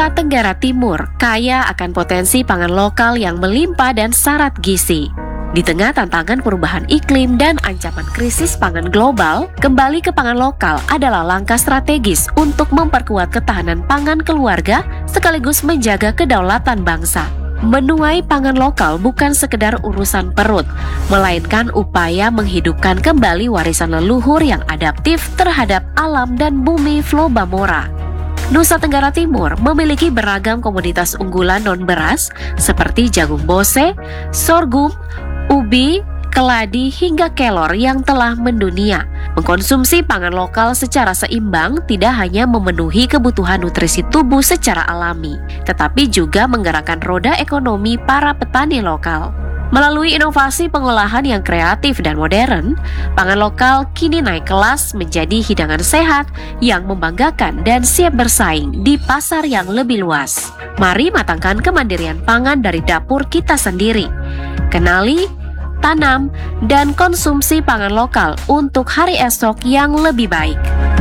Nusa Tenggara Timur kaya akan potensi pangan lokal yang melimpah dan syarat gizi. Di tengah tantangan perubahan iklim dan ancaman krisis pangan global, kembali ke pangan lokal adalah langkah strategis untuk memperkuat ketahanan pangan keluarga sekaligus menjaga kedaulatan bangsa. Menuai pangan lokal bukan sekedar urusan perut, melainkan upaya menghidupkan kembali warisan leluhur yang adaptif terhadap alam dan bumi Flobamora. Nusa Tenggara Timur memiliki beragam komoditas unggulan non-beras seperti jagung bose, sorghum, ubi, keladi hingga kelor yang telah mendunia. Mengkonsumsi pangan lokal secara seimbang tidak hanya memenuhi kebutuhan nutrisi tubuh secara alami, tetapi juga menggerakkan roda ekonomi para petani lokal. Melalui inovasi pengolahan yang kreatif dan modern, pangan lokal kini naik kelas menjadi hidangan sehat yang membanggakan dan siap bersaing di pasar yang lebih luas. Mari matangkan kemandirian pangan dari dapur kita sendiri. Kenali, tanam, dan konsumsi pangan lokal untuk hari esok yang lebih baik.